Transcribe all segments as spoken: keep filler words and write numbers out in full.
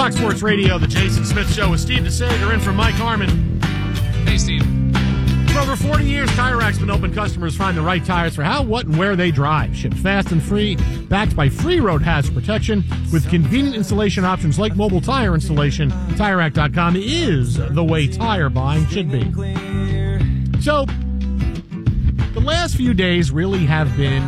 Fox Sports Radio, the Jason Smith Show with Steve DeSager in for Mike Harmon. Hey, Steve. For over forty years, Tire Rack's been helping customers find the right tires for how, what, and where they drive. Shipped fast and free, backed by free road hazard protection with convenient installation options like mobile tire installation. Tire Rack dot com is the way tire buying should be. So, the last few days really have been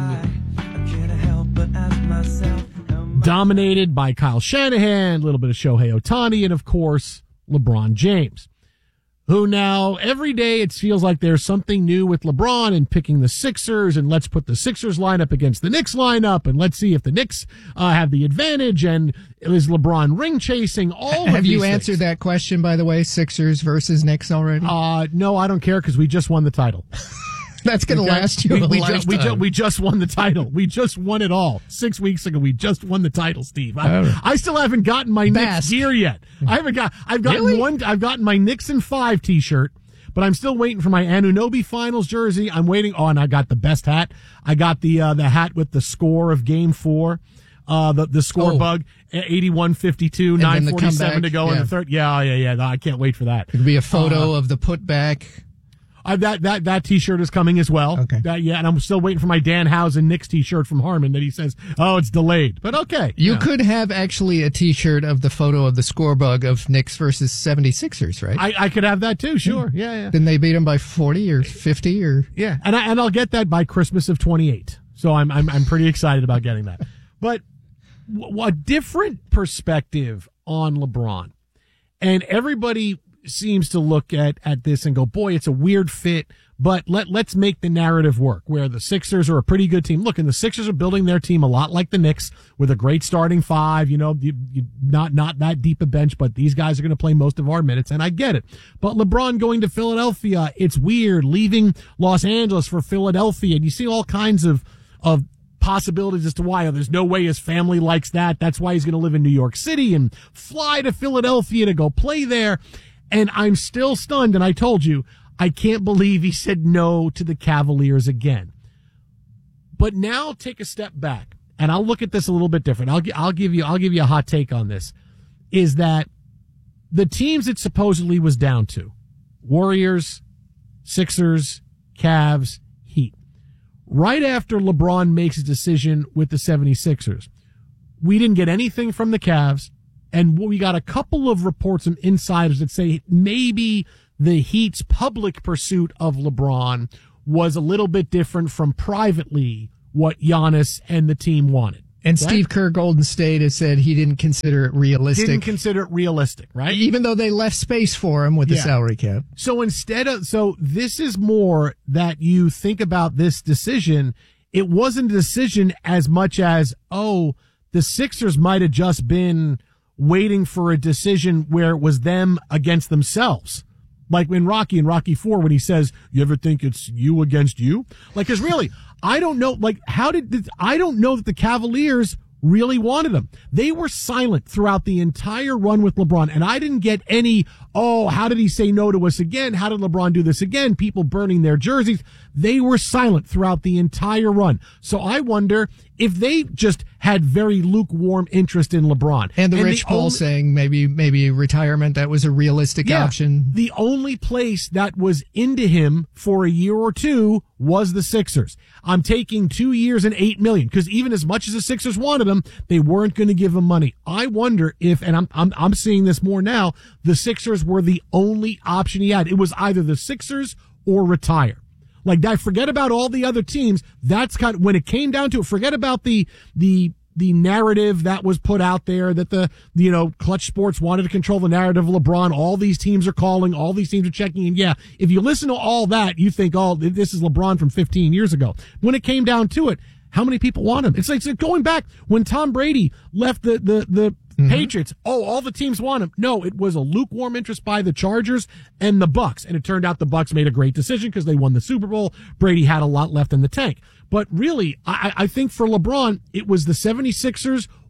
dominated by Kyle Shanahan, a little bit of Shohei Ohtani, and of course, LeBron James, who now every day it feels like there's something new with LeBron and picking the Sixers, and let's put the Sixers lineup against the Knicks lineup, and let's see if the Knicks uh, have the advantage, and is LeBron ring chasing, all Have of these you things. answered that question, by the way, Sixers versus Knicks already? Uh, no, I don't care because we just won the title. That's going to Okay? last you we, a we, lifetime. just, we, ju- we just won the title. We just won it all. Six weeks ago, we just won the title, Steve. I, Oh. I still haven't gotten my Knicks Bask. gear yet. I haven't got. I've gotten Really? one. I've gotten my Knicks in five T-shirt, but I'm still waiting for my Anunoby Finals jersey. I'm waiting. Oh, and I got the best hat. I got the uh, the hat with the score of Game Four. Uh, the, the score Oh. bug, eighty-one fifty-two, And then nine the forty-seven comeback, to go in yeah. the third. Yeah, yeah, yeah. No, I can't wait for that. It'll be a photo Uh, of the putback. Uh, that that that T-shirt is coming as well. Okay. That, yeah, and I'm still waiting for my Dan Housen Knicks T-shirt from Harmon that he says, oh, it's delayed. But okay. You yeah. could have actually a T-shirt of the photo of the score bug of Knicks versus seventy-sixers, right? I, I could have that too. Sure. Yeah, yeah, Then they beat them by forty or fifty or... yeah. And I and I'll get that by Christmas of twenty-eight. So I'm I'm I'm pretty excited about getting that. But w- a different perspective on LeBron, and everybody seems to look at, at this and go, boy, it's a weird fit, but let, let's make the narrative work where the Sixers are a pretty good team. Look, and the Sixers are building their team a lot like the Knicks with a great starting five, you know, you, you, not, not that deep a bench, but these guys are going to play most of our minutes, and I get it. But LeBron going to Philadelphia, it's weird, leaving Los Angeles for Philadelphia, and you see all kinds of, of, possibilities as to why. Oh, there's no way his family likes that. That's why he's going to live in New York City and fly to Philadelphia to go play there. And I'm still stunned, and I told you, I can't believe he said no to the Cavaliers again. But now take a step back, and I'll look at this a little bit different. I'll, I'll give you, I'll give you a hot take on this, is that the teams it supposedly was down to, Warriors, Sixers, Cavs, Heat, right after LeBron makes his decision with the seventy-sixers, we didn't get anything from the Cavs. And we got a couple of reports from insiders that say maybe the Heat's public pursuit of LeBron was a little bit different from privately what Giannis and the team wanted. And Okay? Steve Kerr, Golden State, has said he didn't consider it realistic. Didn't consider it realistic, right? Even though they left space for him with the Yeah. salary cap. So instead of, so this is more that you think about this decision. It wasn't a decision as much as, oh, the Sixers might have just been waiting for a decision where it was them against themselves. Like in Rocky, in Rocky four, when he says, you ever think it's you against you? Like, cause really, I don't know, like, how did, this, I don't know that the Cavaliers really wanted him. They were silent throughout the entire run with LeBron, and I didn't get any, oh, how did he say no to us again? How did LeBron do this again? People burning their jerseys. They were silent throughout the entire run. So I wonder if they just had very lukewarm interest in LeBron. And the Rich Paul only- saying maybe maybe retirement, that was a realistic yeah, option. The only place that was into him for a year or two was the Sixers. I'm taking two years and eight million because even as much as the Sixers wanted him, they weren't going to give him money. I wonder if, and I'm I'm I'm seeing this more now, the Sixers were the only option he had. It was either the Sixers or retire. Like that, forget about all the other teams. That's kind of, when it came down to it, forget about the, the, the narrative that was put out there that the, you know, Clutch Sports wanted to control the narrative of LeBron. All these teams are calling, all these teams are checking. And yeah, if you listen to all that, you think, oh, this is LeBron from fifteen years ago. When it came down to it, how many people want him? It's like, it's going back when Tom Brady left the, the, the, Mm-hmm. Patriots. Oh, all the teams want him. No, it was a lukewarm interest by the Chargers and the Bucks. And it turned out the Bucks made a great decision because they won the Super Bowl. Brady had a lot left in the tank. But really, I, I think for LeBron, it was the seventy-sixers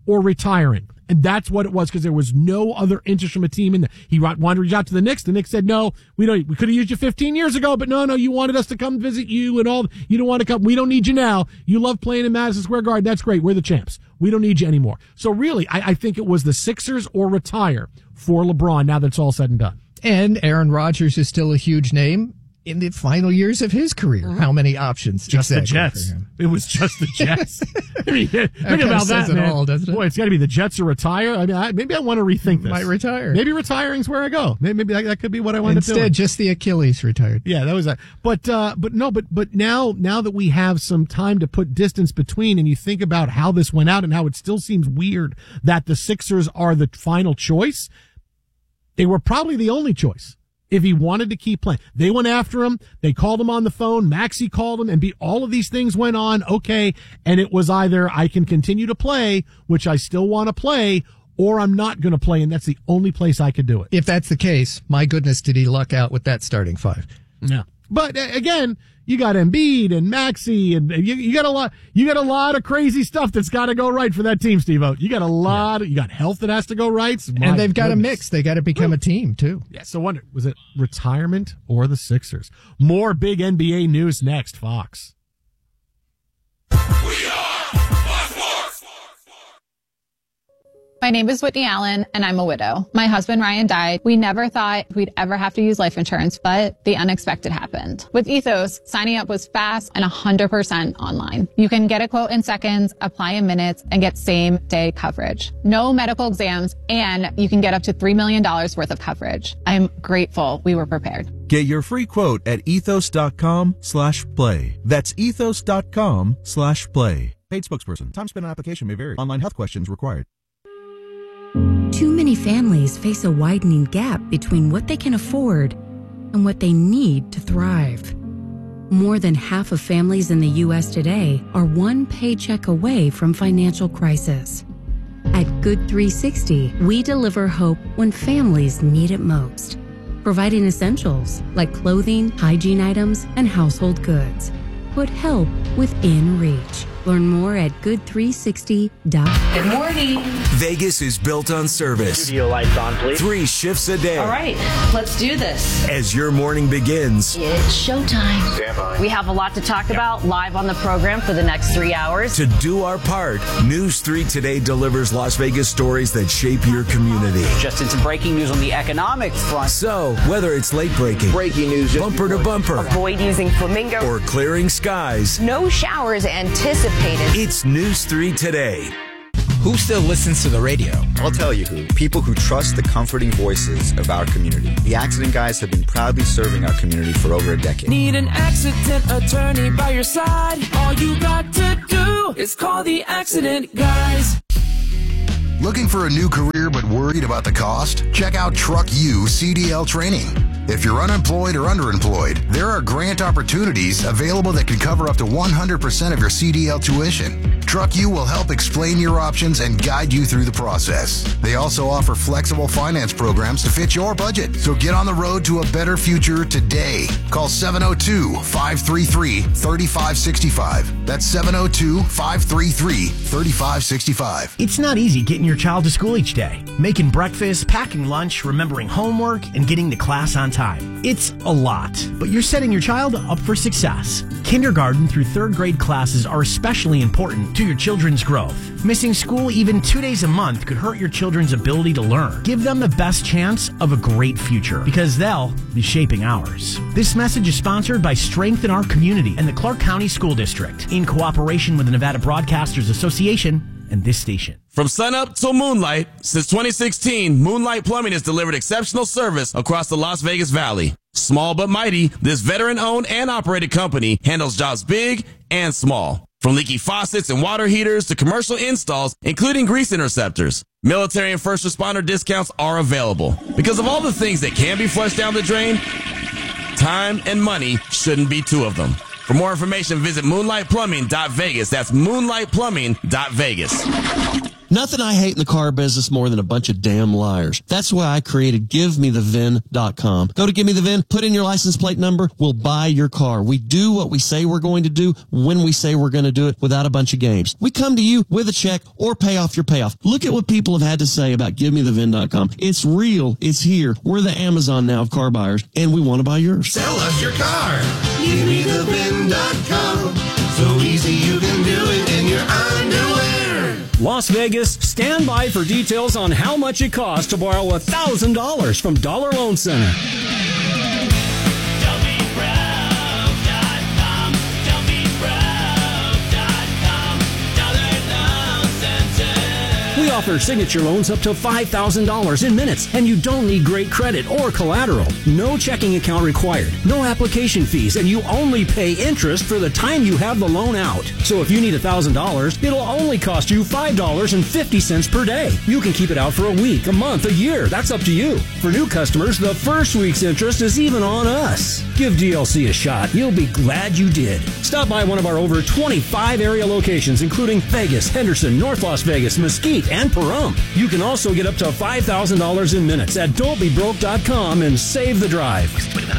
or retiring. And that's what it was, because there was no other interest from a team in there. He wanted to reach out to the Knicks. The Knicks said, no, we don't, we could have used you fifteen years ago, but no, no, you wanted us to come visit you and all. You don't want to come. We don't need you now. You love playing in Madison Square Garden. That's great. We're the champs. We don't need you anymore. So really, I, I think it was the Sixers or retire for LeBron now that it's all said and done. And Aaron Rodgers is still a huge name in the final years of his career. Mm-hmm. How many options? Just exactly the Jets. It was just the Jets. I mean, think that about that, it man. All, doesn't it? Boy, it's got to be the Jets or retire. I mean, I, maybe I want to rethink this. Might retire. Maybe retiring's where I go. Maybe, maybe that, that could be what I want Instead, to do. Instead, just the Achilles retired. Yeah, that was that. But uh, but no, but but now now that we have some time to put distance between, and you think about how this went out and how it still seems weird that the Sixers are the final choice. They were probably the only choice. If he wanted to keep playing, they went after him. They called him on the phone. Maxey called him, and be, all of these things went on. Okay. And it was either I can continue to play, which I still want to play, or I'm not going to play. And that's the only place I could do it. If that's the case, my goodness, did he luck out with that starting five? Yeah. But uh, again, you got Embiid and Maxey, and you, you got a lot, you got a lot of crazy stuff that's got to go right for that team, Steve-O. You got a lot, yeah. of, you got health that has to go right. My and they've got goodness. a mix. They got to become a team too. Yeah. So wonder, was it retirement or the Sixers? More big N B A news next, Fox. We are Fox Sports. My name is Whitney Allen, and I'm a widow. My husband, Ryan, died. We never thought we'd ever have to use life insurance, but the unexpected happened. With Ethos, signing up was fast and one hundred percent online. You can get a quote in seconds, apply in minutes, and get same-day coverage. No medical exams, and you can get up to three million dollars worth of coverage. I'm grateful we were prepared. Get your free quote at ethos.com slash play. That's ethos.com slash play. Paid spokesperson. Time spent on application may vary. Online health questions required. Too many families face a widening gap between what they can afford and what they need to thrive. More than half of families in the U S today are one paycheck away from financial crisis. At Good three sixty, we deliver hope when families need it most, providing essentials like clothing, hygiene items, and household goods. Put help within reach. Learn more at good three sixty dot com. Good morning. Vegas is built on service. Studio lights on, please. Three shifts a day. All right, let's do this. As your morning begins. It's showtime. Stand by. We have a lot to talk about live on the program for the next three hours. To do our part, News three Today delivers Las Vegas stories that shape your community. Just into breaking news on the economic front. So, whether it's late breaking, breaking news, bumper to bumper, avoid using flamingo, or clearing skies, no showers anticipated. It's News three Today. Who still listens to the radio? I'll tell you who. People who trust the comforting voices of our community. The Accident Guys have been proudly serving our community for over a decade. Need an accident attorney by your side? All you got to do is call the Accident Guys. Looking for a new career but worried about the cost? Check out Truck U C D L Training. If you're unemployed or underemployed, there are grant opportunities available that can cover up to one hundred percent of your C D L tuition. Truck U will help explain your options and guide you through the process. They also offer flexible finance programs to fit your budget. So get on the road to a better future today. Call seven oh two, five three three, three five six five. That's seven oh two, five three three, three five six five. It's not easy getting your child to school each day. Making breakfast, packing lunch, remembering homework, and getting to class on time. It's a lot, but you're setting your child up for success. Kindergarten through third grade classes are especially important to your children's growth. Missing school even two days a month could hurt your children's ability to learn. Give them the best chance of a great future, because they'll be shaping ours. This message is sponsored by Strength in Our Community and the Clark County School District, in cooperation with the Nevada Broadcasters Association and this station. From sunup till moonlight, since twenty sixteen, Moonlight Plumbing has delivered exceptional service across the Las Vegas Valley. Small but mighty, this veteran-owned and operated company handles jobs big and small. From leaky faucets and water heaters to commercial installs, including grease interceptors. Military and first responder discounts are available. Because of all the things that can be flushed down the drain, time and money shouldn't be two of them. For more information, visit moonlight plumbing dot vegas. That's moonlight plumbing dot vegas. Nothing I hate in the car business more than a bunch of damn liars. That's why I created give me the V I N dot com. Go to Give Me the V I N, put in your license plate number, we'll buy your car. We do what we say we're going to do when we say we're going to do it without a bunch of games. We come to you with a check or pay off your payoff. Look at what people have had to say about give me the V I N dot com. It's real. It's here. We're the Amazon now of car buyers, and we want to buy yours. Sell us your car. Give me the V I N dot com. So easy you can do it in your underwear. Las Vegas, stand by for details on how much it costs to borrow one thousand dollars from Dollar Loan Center. We offer signature loans up to five thousand dollars in minutes, and you don't need great credit or collateral. No checking account required, no application fees, and you only pay interest for the time you have the loan out. So if you need one thousand dollars, it'll only cost you five dollars and fifty cents per day. You can keep it out for a week, a month, a year. That's up to you. For new customers, the first week's interest is even on us. Give D L C a shot. You'll be glad you did. Stop by one of our over twenty-five area locations, including Vegas, Henderson, North Las Vegas, Mesquite, and Pahrump. You can also get up to five thousand dollars in minutes at don't be broke dot com and save the drive.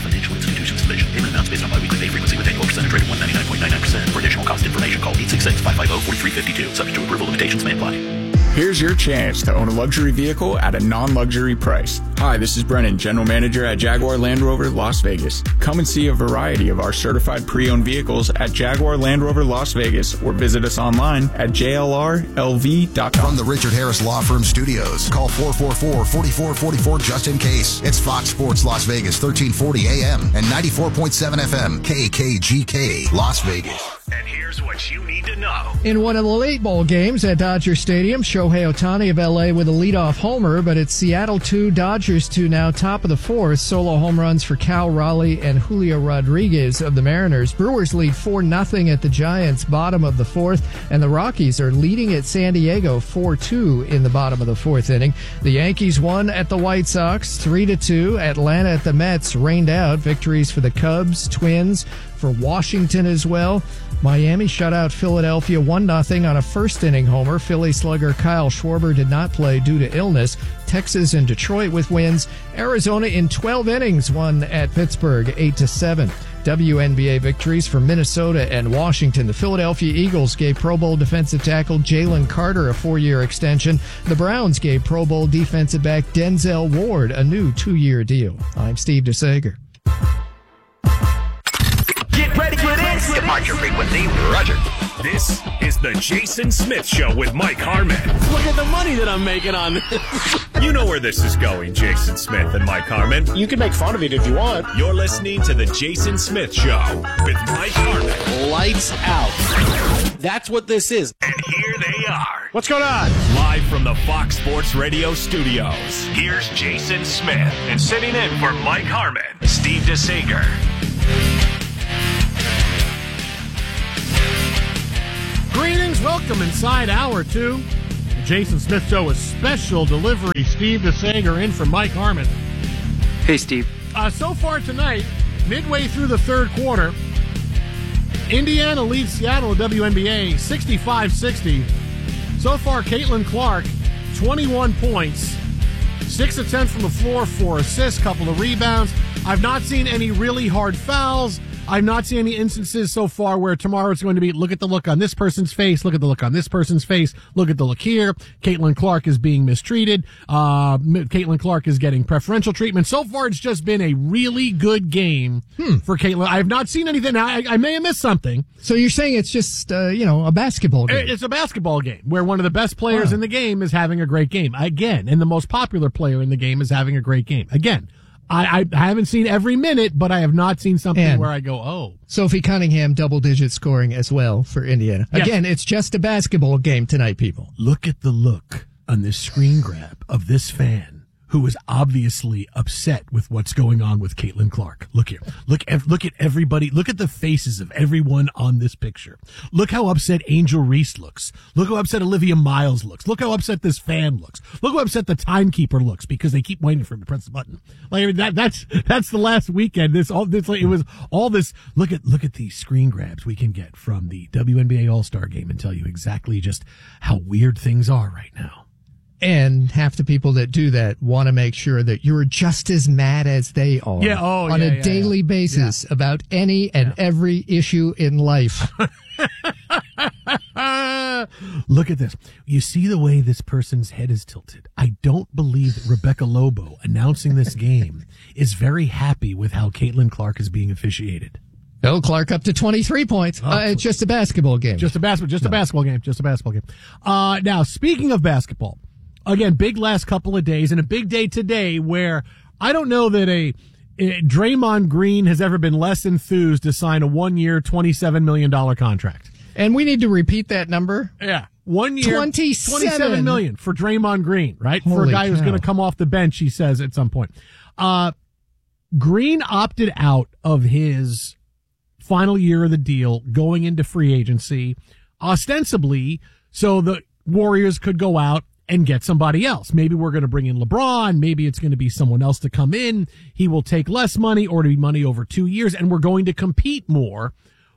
Payment amounts based on biweekly pay frequency with annual percentage rate of one ninety-nine point nine nine percent. For additional cost information, call eight six six, five five zero, four three five two. Subject to approval, limitations may apply. Here's your chance to own a luxury vehicle at a non-luxury price. Hi, this is Brennan, General Manager at Jaguar Land Rover Las Vegas. Come and see a variety of our certified pre-owned vehicles at Jaguar Land Rover Las Vegas or visit us online at J L R L V dot com. From the Richard Harris Law Firm Studios, call four four four, four four four four just in case. It's Fox Sports Las Vegas, thirteen forty A M and ninety-four point seven F M, K K G K, Las Vegas. And here's what you need to know. In one of the late ball games at Dodger Stadium, Shohei Ohtani of L A with a leadoff homer, but it's Seattle two, Dodgers two now, top of the fourth. Solo home runs for Cal Raleigh and Julio Rodriguez of the Mariners. Brewers lead four nothing at the Giants, bottom of the fourth, and the Rockies are leading at San Diego four two in the bottom of the fourth inning. The Yankees won at the White Sox three to two. Atlanta at the Mets rained out. Victories for the Cubs, Twins, for Washington as well. Miami shut out Philadelphia one nothing on a first-inning homer. Philly slugger Kyle Schwarber did not play due to illness. Texas and Detroit with wins. Arizona in twelve innings won at Pittsburgh eight to seven. W N B A victories for Minnesota and Washington. The Philadelphia Eagles gave Pro Bowl defensive tackle Jalen Carter a four-year extension. The Browns gave Pro Bowl defensive back Denzel Ward a new two-year deal. I'm Steve DeSager. Get ready for this. Departure frequency, Roger. This is the Jason Smith Show with Mike Harmon. Look at the money that I'm making on this. You know where this is going, Jason Smith and Mike Harmon. You can make fun of it if you want. You're listening to the Jason Smith Show with Mike Harmon. Lights out. That's what this is. And here they are. What's going on? Live from the Fox Sports Radio studios, here's Jason Smith. And sitting in for Mike Harmon, Steve DeSager. Greetings, welcome inside hour two. The Jason Smith Show, a special delivery. Steve DeSager in for Mike Harmon. Hey, Steve. Uh, so far tonight, midway through the third quarter, Indiana leads Seattle at W N B A sixty-five sixty. So far, Caitlin Clark, twenty-one points, six of ten from the floor, four assists, couple of rebounds. I've not seen any really hard fouls. I've not seen any instances so far where tomorrow it's going to be, look at the look on this person's face, look at the look on this person's face, look at the look here. Caitlin Clark is being mistreated. Uh, Caitlin Clark is getting preferential treatment. So far, it's just been a really good game hmm. for Caitlin. I have not seen anything. I, I may have missed something. So you're saying it's just, uh, you know, a basketball game? It's a basketball game where one of the best players wow. in the game is having a great game. Again, and the most popular player in the game is having a great game. Again. I, I haven't seen every minute, but I have not seen something and where I go, oh. Sophie Cunningham, double-digit scoring as well for Indiana. Yes. Again, it's just a basketball game tonight, people. Look at the look on this screen grab of this fan who is obviously upset with what's going on with Caitlin Clark. Look here. Look, ev- look at everybody. Look at the faces of everyone on this picture. Look how upset Angel Reese looks. Look how upset Olivia Miles looks. Look how upset this fan looks. Look how upset the timekeeper looks because they keep waiting for him to press the button. Like, I mean, that, that's, that's the last weekend. This, all this, like, it was all this. Look at, look at these screen grabs we can get from the W N B A All-Star Game and tell you exactly just how weird things are right now. And half the people that do that want to make sure that you're just as mad as they are yeah, oh, on yeah, a yeah, daily yeah. basis yeah. about any and yeah. every issue in life. Look at this. You see the way this person's head is tilted. I don't believe that Rebecca Lobo, announcing this game, is very happy with how Caitlin Clark is being officiated. Oh, Clark up to twenty-three points. Oh, uh, it's just a basketball game. Just a basketball, just no. a basketball game. Just a basketball game. Uh, now, speaking of basketball, again, big last couple of days and a big day today where I don't know that a, a Draymond Green has ever been less enthused to sign a one-year, twenty-seven million dollars contract. And we need to repeat that number. Yeah. One year, twenty-seven. twenty-seven million for Draymond Green, right? Holy for a guy cow. who's going to come off the bench, he says at some point. Uh, Green opted out of his final year of the deal going into free agency, ostensibly so the Warriors could go out and get somebody else. Maybe we're going to bring in LeBron. Maybe it's going to be someone else to come in. He will take less money or to be money over two years. And we're going to compete more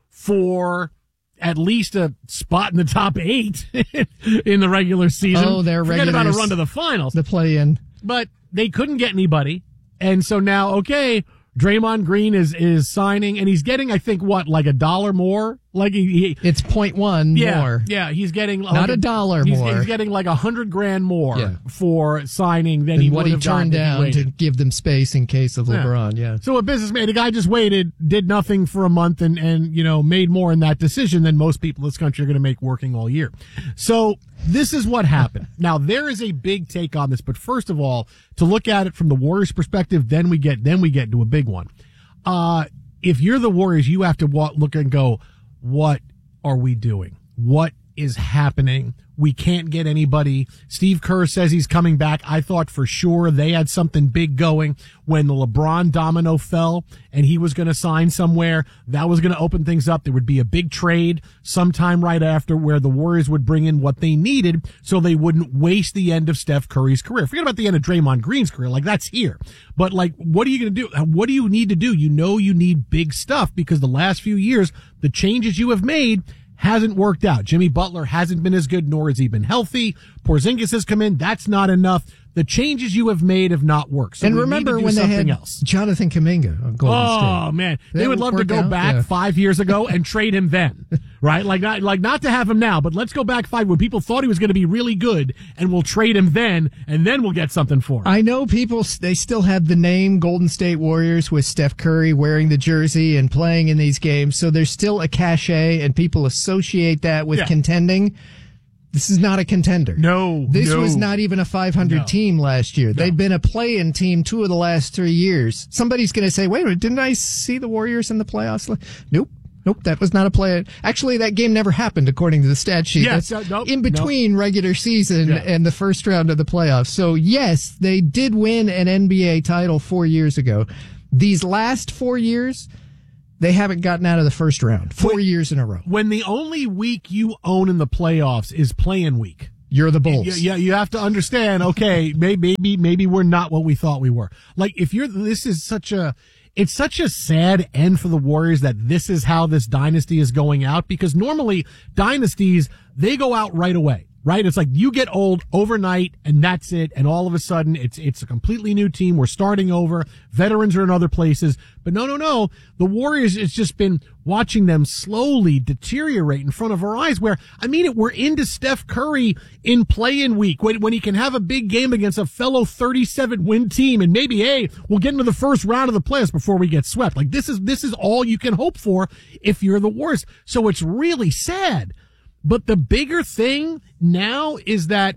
for at least a spot in the top eight in the regular season. Oh, they're Forget regulars. about a run to the finals. The play-in. But they couldn't get anybody. And so now, okay, Draymond Green is, is signing, and he's getting, I think, what, like a dollar more? Like he, he It's point one yeah, more. Yeah, he's getting Not like a dollar he's, more. He's getting like a hundred grand more Yeah. for signing than And he what would he have gotten turned if he down waited. to give them space in case of LeBron, yeah. So a businessman, the guy just waited, did nothing for a month, and, and you know, made more in that decision than most people in this country are going to make working all year. So this is what happened. Now, there is a big take on this, but first of all, to look at it from the Warriors' perspective, then we get then we get to a big one. Uh, if you're the Warriors, you have to walk, look and go, what are we doing? What is happening? We can't get anybody. Steve Kerr says he's coming back. I thought for sure they had something big going when the LeBron domino fell and he was going to sign somewhere. That was going to open things up. There would be a big trade sometime right after where the Warriors would bring in what they needed so they wouldn't waste the end of Steph Curry's career. Forget about the end of Draymond Green's career. Like, that's here. But, like, what are you going to do? What do you need to do? You know you need big stuff because the last few years, the changes you have made hasn't worked out. Jimmy Butler hasn't been as good, nor has he been healthy. Porzingis has come in. That's not enough. The changes you have made have not worked. So and we remember need to do when they something had else. Jonathan Kuminga on Golden oh, State. Oh man, That they would love to work go out? back Yeah. five years ago and trade him then, right? Like not like not to have him now, but let's go back five when people thought he was going to be really good, and we'll trade him then, and then we'll get something for him. I know people, they still have the name Golden State Warriors with Steph Curry wearing the jersey and playing in these games, so there's still a cachet, and people associate that with Yeah. contending. This is not a contender. No, This no. was not even a five hundred No. team last year. They've been a play-in team two of the last three years. Somebody's going to say, wait a minute, didn't I see the Warriors in the playoffs? Nope. Nope, that was not a play. Actually, that game never happened according to the stat sheet. Yes, That's uh, nope, in between regular season Yeah. and the first round of the playoffs. So yes, they did win an N B A title four years ago. These last four years, they haven't gotten out of the first round. Four When- years in a row. When the only week you own in the playoffs is play-in week. You're the Bulls. Yeah, you, you have to understand, okay, maybe, maybe, maybe we're not what we thought we were. Like, if you're, this is such a, it's such a sad end for the Warriors that this is how this dynasty is going out, because normally dynasties, they go out right away, right? It's like you get old overnight and that's it. And all of a sudden it's, it's a completely new team. We're starting over. Veterans are in other places, but no, no, no. The Warriors, it's just been watching them slowly deteriorate in front of our eyes where, I mean it, we're into Steph Curry in play-in week when, when he can have a big game against a fellow thirty-seven win team and maybe, hey, we'll get into the first round of the playoffs before we get swept. Like this is, this is all you can hope for if you're the Warriors. So it's really sad. But the bigger thing now is that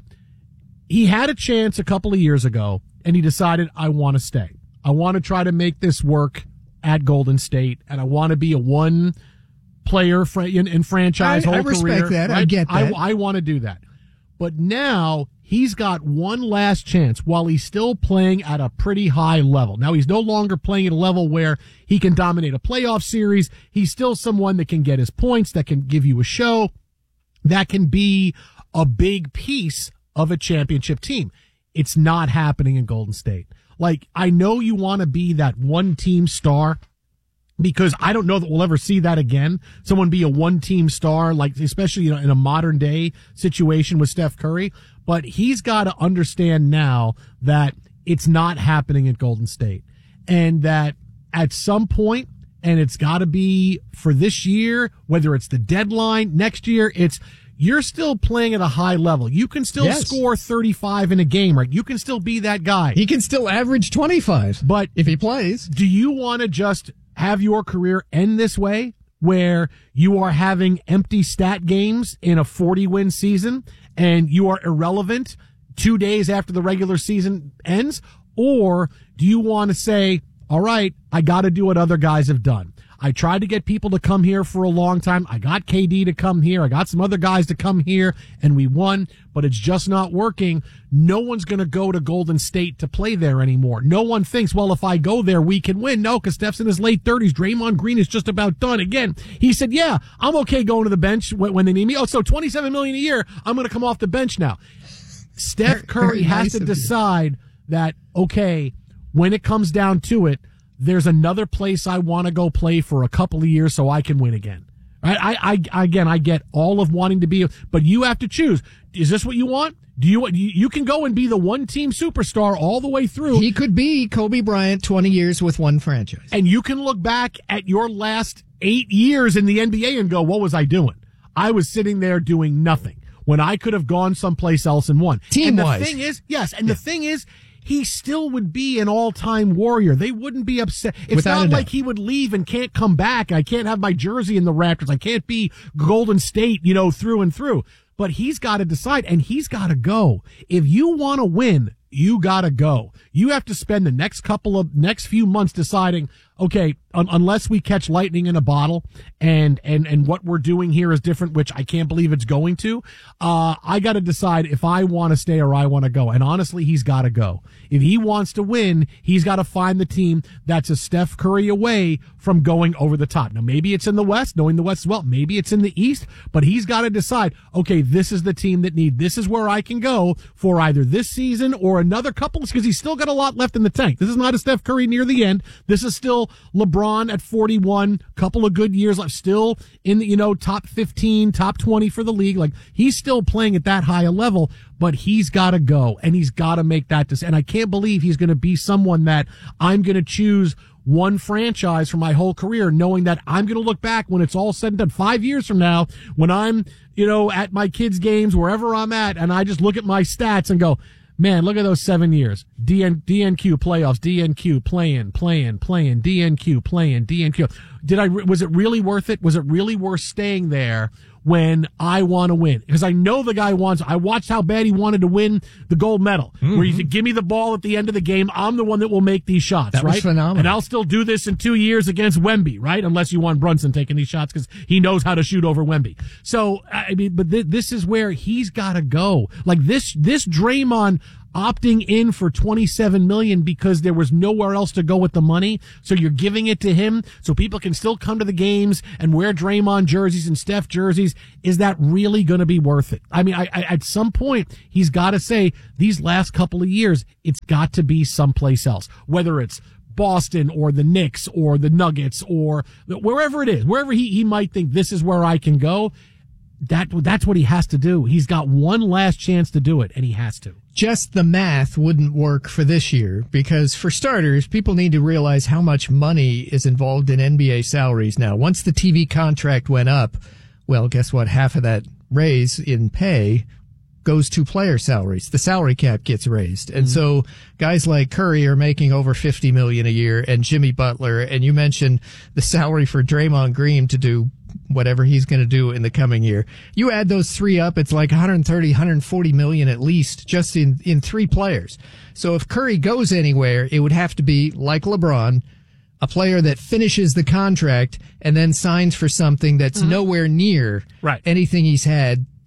he had a chance a couple of years ago and he decided, I want to stay. I want to try to make this work at Golden State, and I want to be a one player fr- in, in franchise I- whole I respect career. that. I right? get that. I, I want to do that. But now he's got one last chance while he's still playing at a pretty high level. Now, he's no longer playing at a level where he can dominate a playoff series. He's still someone that can get his points, that can give you a show, that can be a big piece of a championship team. It's not happening in Golden State. Like, I know you want to be that one team star, because I don't know that we'll ever see that again. Someone be a one team star, like, especially, you know, in a modern day situation with Steph Curry. But he's got to understand now that it's not happening at Golden State, and that at some point, and it's got to be for this year, whether it's the deadline next year, it's, you're still playing at a high level. You can still Yes. score thirty-five in a game, right? You can still be that guy. He can still average twenty-five, but if he plays. Do you want to just have your career end this way, where you are having empty stat games in a forty-win season and you are irrelevant two days after the regular season ends? Or do you want to say, all right, I got to do what other guys have done. I tried to get people to come here for a long time. I got K D to come here. I got some other guys to come here, and we won, but it's just not working. No one's going to go to Golden State to play there anymore. No one thinks, well, if I go there, we can win. No, because Steph's in his late thirties. Draymond Green is just about done. Again, he said, yeah, I'm okay going to the bench when, when they need me. Oh, so twenty-seven million dollars a year, I'm going to come off the bench now. Steph Curry Very has nice to of you. decide that, okay, when it comes down to it, there's another place I want to go play for a couple of years so I can win again. Right? I, I, again, I get all of wanting to be, but you have to choose. Is this what you want? Do you, you, you can go and be the one team superstar all the way through. He could be Kobe Bryant, twenty years with one franchise. And you can look back at your last eight years in the N B A and go, what was I doing? I was sitting there doing nothing when I could have gone someplace else and won. Team and wise. the thing is, yes, and yeah. the thing is, he still would be an all-time warrior. They wouldn't be upset. It's Without not a like doubt. he would leave and can't come back. I can't have my jersey in the Raptors. I can't be Golden State, you know, through and through. But he's got to decide, and he's got to go. If you want to win, you got to go. You have to spend the next couple of, next few months deciding, okay, un- unless we catch lightning in a bottle and, and, and what we're doing here is different, which I can't believe it's going to, uh, I got to decide if I want to stay or I want to go. And honestly, he's got to go. If he wants to win, he's got to find the team that's a Steph Curry away from going over the top. Now, maybe it's in the West, knowing the West as well. Maybe it's in the East, but he's got to decide, okay, this is the team that need, this is where I can go for either this season or another couple, because he's still got a lot left in the tank. This is not a Steph Curry near the end. This is still LeBron at forty-one, couple of good years left, still in the, you know, top fifteen, top twenty for the league. Like, he's still playing at that high a level, but he's got to go and he's got to make that decision. And I can't believe he's going to be someone that I'm going to choose one franchise for my whole career, knowing that I'm going to look back when it's all said and done five years from now, when I'm, you know, at my kids' games, wherever I'm at, and I just look at my stats and go, man, look at those seven years. D N, D N Q playoffs, D N Q playing, playing, playing, D N Q playing, D N Q. Did I, was it really worth it? Was it really worth staying there when I want to win? Because I know the guy wants, I watched how bad he wanted to win the gold medal, mm-hmm. where he said, give me the ball at the end of the game. I'm the one that will make these shots, that right? was phenomenal. And I'll still do this in two years against Wemby, right? Unless you want Brunson taking these shots because he knows how to shoot over Wemby. So, I mean, but th- this is where he's got to go. Like this, this Draymond opting in for twenty-seven million dollars because there was nowhere else to go with the money. So you're giving it to him so people can still come to the games and wear Draymond jerseys and Steph jerseys. Is that really going to be worth it? I mean, I, I, at some point, he's got to say these last couple of years, it's got to be someplace else, whether it's Boston or the Knicks or the Nuggets or wherever it is, wherever he, he might think this is where I can go. That, that's what he has to do. He's got one last chance to do it, and he has to. Just the math wouldn't work for this year because, for starters, people need to realize how much money is involved in N B A salaries now. Once the T V contract went up, well, guess what? Half of that raise in pay goes to player salaries. The salary cap gets raised. And mm-hmm. so guys like Curry are making over fifty million dollars a year, and Jimmy Butler, and you mentioned the salary for Draymond Green to do whatever he's going to do in the coming year. You add those three up, it's like one hundred thirty, one hundred forty million at least just in, in three players. So if Curry goes anywhere, it would have to be like LeBron, a player that finishes the contract and then signs for something that's mm-hmm. nowhere near right. anything he's had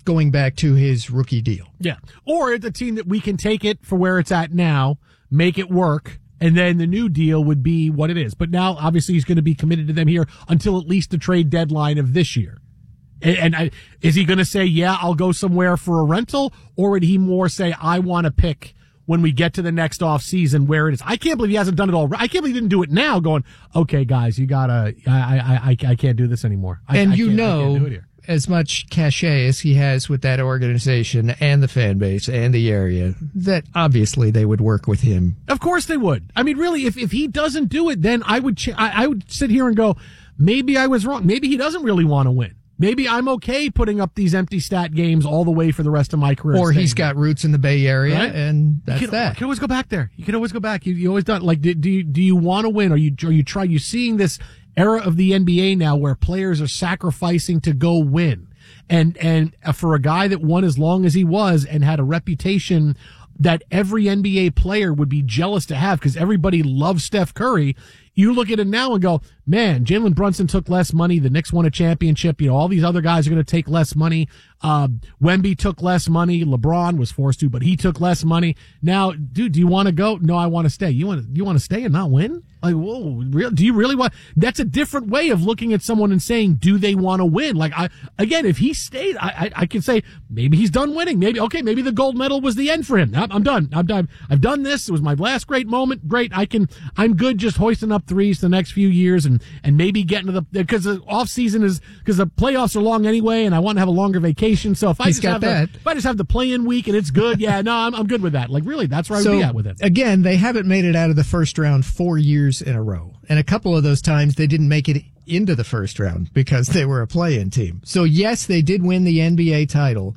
going back to his rookie deal. Yeah. Or it's a team that we can take it for where it's at now, make it work, and then the new deal would be what it is. But now, obviously, he's going to be committed to them here until at least the trade deadline of this year. And, and I, is he going to say, yeah, I'll go somewhere for a rental? Or would he more say, I want to pick when we get to the next off season where it is? I can't believe he hasn't done it all. I can't believe he didn't do it now going, okay, guys, you gotta, I, I, I, I can't do this anymore. I, and I you can't, know, I can't do it here. As much cachet as he has with that organization and the fan base and the area, that obviously they would work with him. Of course they would. I mean, really, if, if he doesn't do it, then I would, ch- I, I would sit here and go, maybe I was wrong. Maybe he doesn't really want to win. Maybe I'm okay putting up these empty stat games all the way for the rest of my career. Or he's got roots in the Bay Area, right? and that's you can, that. You can always go back there. You can always go back. You, you always done like. Do, do you do you want to win? Are you are you try? You seeing this era of the N B A now where players are sacrificing to go win, and and for a guy that won as long as he was and had a reputation that every N B A player would be jealous to have because everybody loves Steph Curry. You look at it now and go, man, Jalen Brunson took less money. The Knicks won a championship. You know, all these other guys are going to take less money. Uh, Wemby took less money. LeBron was forced to, but he took less money. Now, dude, do you want to go? No, I want to stay. You want to, you want to stay and not win? Like, whoa, real, do you really want? That's a different way of looking at someone and saying, do they want to win? Like, I, again, if he stayed, I, I, I can say maybe he's done winning. Maybe, okay, maybe the gold medal was the end for him. I'm, I'm done. I'm done. I've done this. It was my last great moment. Great. I can, I'm good just hoisting up threes the next few years and, and maybe getting to the, because the off season is, because the playoffs are long anyway and I want to have a longer vacation. So if I He's just got have that. The, if I just have the play-in week and it's good, yeah, no, I'm, I'm good with that. Like, really, that's where I would so, be at with it. Again, they haven't made it out of the first round four years in a row. And a couple of those times they didn't make it into the first round because they were a play-in team. So yes, they did win the N B A title.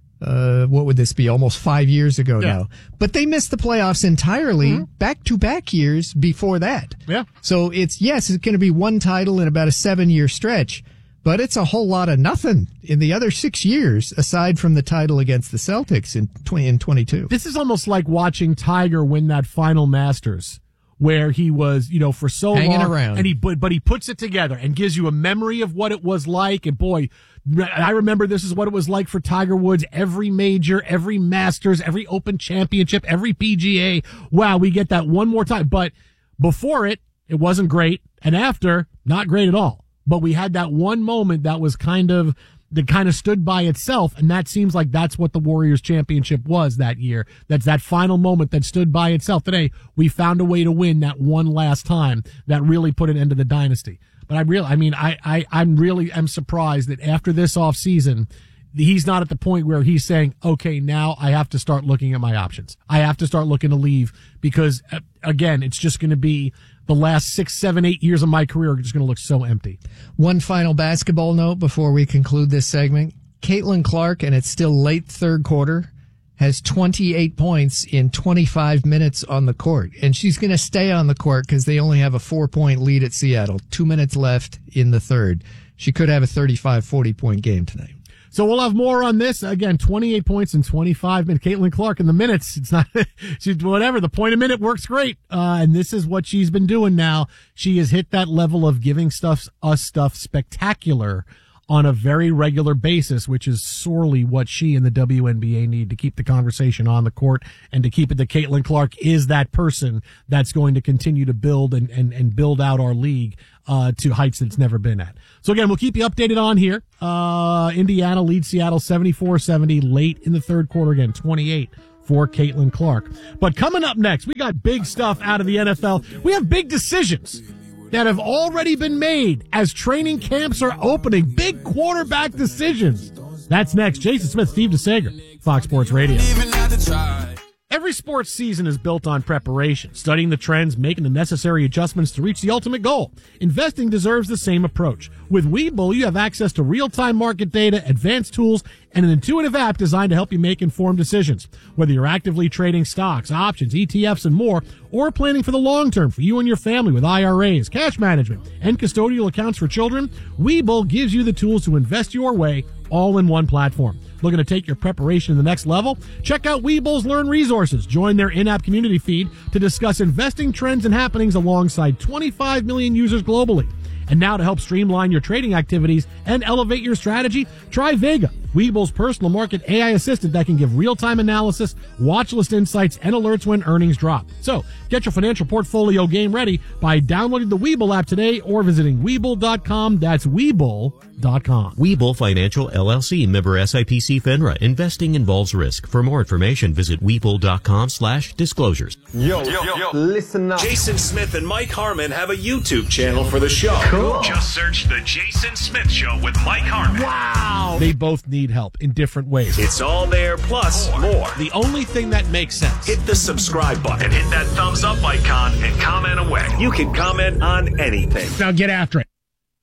Uh, what would this be? Almost five years ago Yeah. now. But they missed the playoffs entirely Mm-hmm. back-to-back years before that. Yeah. So it's, yes, it's going to be one title in about a seven-year stretch, but it's a whole lot of nothing in the other six years aside from the title against the Celtics in twenty in twenty-two. This is almost like watching Tiger win that final Masters, where he was, you know, for so Hanging long, around. and he but, but he puts it together and gives you a memory of what it was like. And boy, I remember this is what it was like for Tiger Woods. Every major, every Masters, every Open Championship, every P G A. Wow, we get that one more time. But before it, it wasn't great, and after, not great at all. But we had that one moment that was kind of that kind of stood by itself, and that seems like that's what the Warriors championship was that year. That's that final moment that stood by itself. Today, we found a way to win that one last time that really put an end to the dynasty. But I really, I mean, I, I, I'm really am surprised that after this off season, he's not at the point where he's saying, okay, now I have to start looking at my options. I have to start looking to leave because, uh, again, it's just going to be the last six, seven, eight years of my career are just going to look so empty. One final basketball note before we conclude this segment. Caitlin Clark, and it's still late third quarter, has twenty-eight points in twenty-five minutes on the court. And she's going to stay on the court because they only have a four-point lead at Seattle. Two minutes left in the third. She could have a thirty-five, forty-point game tonight. So we'll have more on this. Again, twenty-eight points in twenty-five minutes. Caitlin Clark in the minutes. It's not, she's whatever. The point a minute works great. Uh, and this is what she's been doing now. She has hit that level of giving stuff, us stuff spectacular on a very regular basis, which is sorely what she and the W N B A need to keep the conversation on the court and to keep it that Caitlin Clark is that person that's going to continue to build and, and, and build out our league uh, to heights that it's never been at. So again, we'll keep you updated on here. Uh, Indiana leads Seattle seventy-four seventy late in the third quarter. Again, twenty-eight for Caitlin Clark. But coming up next, we got big stuff out of the N F L. We have big decisions that have already been made as training camps are opening. Big quarterback decisions. That's next. Jason Smith, Steve DeSager, Fox Sports Radio. Every sports season is built on preparation, studying the trends, making the necessary adjustments to reach the ultimate goal. Investing deserves the same approach. With Webull, you have access to real-time market data, advanced tools, and an intuitive app designed to help you make informed decisions. Whether you're actively trading stocks, options, E T Fs, and more, or planning for the long term for you and your family with I R As, cash management, and custodial accounts for children, Webull gives you the tools to invest your way all in one platform. Looking to take your preparation to the next level? Check out Webull's Learn Resources. Join their in-app community feed to discuss investing trends and happenings alongside twenty-five million users globally. And now to help streamline your trading activities and elevate your strategy, try Vega. Weeble's personal market A I assistant that can give real-time analysis, watch list insights, and alerts when earnings drop. So, get your financial portfolio game ready by downloading the Weeble app today or visiting Weeble dot com. That's Weeble dot com. Weeble Financial L L C, member S I P C FINRA. Investing involves risk. For more information, visit Weeble dot com slash disclosures. Yo, yo, yo, listen up. Jason Smith and Mike Harmon have a YouTube channel for the show. Cool. Just search The Jason Smith Show with Mike Harmon. Wow. They both need help in different ways. It's all there, plus more. more. The only thing that makes sense. Hit the subscribe button, hit that thumbs up icon, and comment away. You can comment on anything. Now get after it.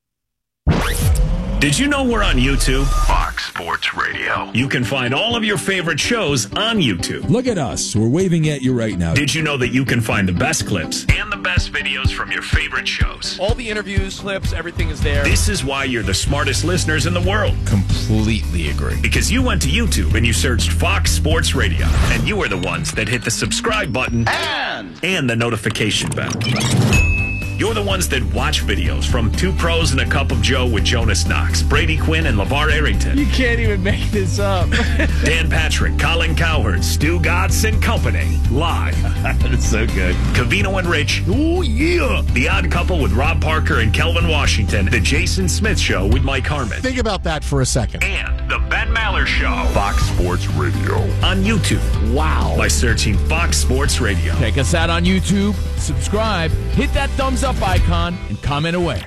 Did you know we're on YouTube? Fox Sports Radio. You can find all of your favorite shows on YouTube. Look at us. We're waving at you right now. Did you know that you can find the best clips and the best videos from your favorite shows? All the interviews, clips, everything is there. This is why you're the smartest listeners in the world. Completely agree. Because you went to YouTube and you searched Fox Sports Radio, and you are the ones that hit the subscribe button and, and the notification bell. You're the ones that watch videos from Two Pros and a Cup of Joe with Jonas Knox, Brady Quinn, and LeVar Arrington. You can't even make this up. Dan Patrick, Colin Cowherd, Stu Gatz and Company. Live. That's so good. Cavino and Rich. Oh, yeah. The Odd Couple with Rob Parker and Kelvin Washington. The Jason Smith Show with Mike Harmon. Think about that for a second. And The Ben Maller Show. Fox Sports Radio. On YouTube. Wow. By searching Fox Sports Radio. Check us out on YouTube. Subscribe. Hit that thumbs up icon and comment away.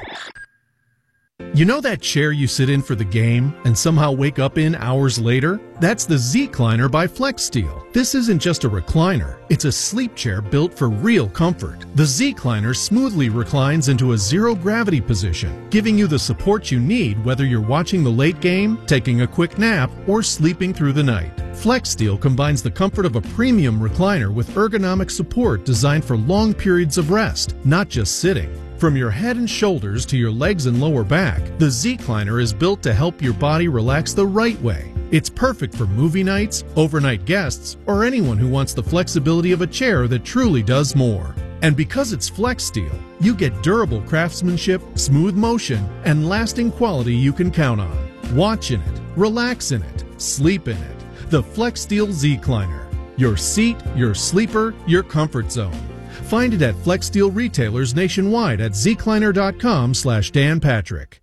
You know that chair you sit in for the game and somehow wake up in hours later? That's the Z-Cliner by FlexSteel. This isn't just a recliner. It's a sleep chair built for real comfort. The Z-Cliner smoothly reclines into a zero-gravity position, giving you the support you need whether you're watching the late game, taking a quick nap, or sleeping through the night. FlexSteel combines the comfort of a premium recliner with ergonomic support designed for long periods of rest, not just sitting. From your head and shoulders to your legs and lower back, the Z-Cliner is built to help your body relax the right way. It's perfect for movie nights, overnight guests, or anyone who wants the flexibility of a chair that truly does more. And because it's FlexSteel, you get durable craftsmanship, smooth motion, and lasting quality you can count on. Watch in it, relax in it, sleep in it. The FlexSteel Z-Cliner. Your seat, your sleeper, your comfort zone. Find it at FlexSteel retailers nationwide at zcliner.com slash Dan Patrick.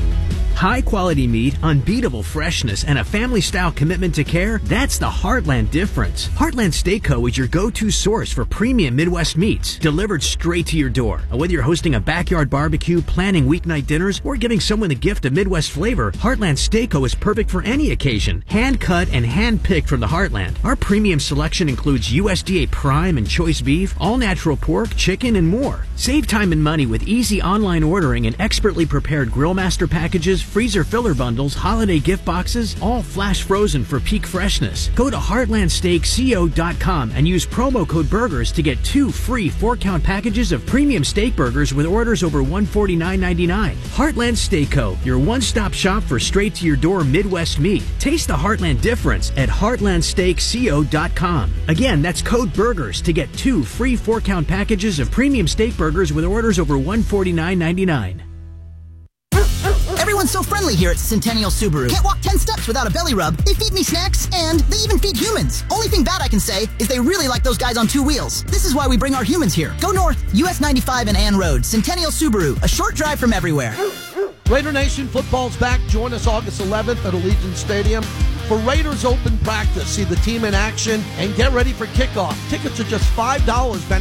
High quality meat, unbeatable freshness, and a family style commitment to care, that's the Heartland difference. Heartland Steak Co. is your go-to source for premium Midwest meats, delivered straight to your door. Whether you're hosting a backyard barbecue, planning weeknight dinners, or giving someone the gift of Midwest flavor, Heartland Steak Co. is perfect for any occasion. Hand cut and hand picked from the Heartland. Our premium selection includes U S D A prime and choice beef, all natural pork, chicken, and more. Save time and money with easy online ordering and expertly prepared grill master packages, freezer filler bundles, holiday gift boxes, all flash frozen for peak freshness. Go to heartland steak co dot com and use promo code BURGERS to get two free four-count packages of premium steak burgers with orders over one hundred forty-nine ninety-nine. Heartland Steak Co., your one-stop shop for straight-to-your-door Midwest meat. Taste the Heartland difference at heartland steak co dot com. Again, that's code BURGERS to get two free four-count packages of premium steak burgers with orders over one hundred forty-nine ninety-nine. Everyone's so friendly here at Centennial Subaru. Can't walk ten steps without a belly rub. They feed me snacks, and they even feed humans. Only thing bad I can say is they really like those guys on two wheels. This is why we bring our humans here. Go north, U S ninety-five and Ann Road. Centennial Subaru, a short drive from everywhere. Raider Nation, football's back. Join us August eleventh at Allegiant Stadium for Raiders Open Practice. See the team in action and get ready for kickoff. Tickets are just five dollars.